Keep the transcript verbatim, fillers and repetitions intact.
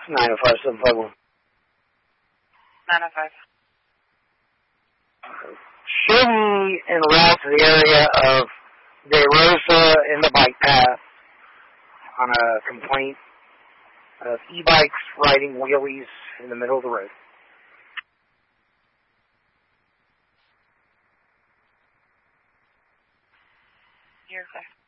nine oh five, seven five one. nine oh five. Show me en route to the area of De Rosa in the bike path on a complaint of e-bikes riding wheelies in the middle of the road. You're okay.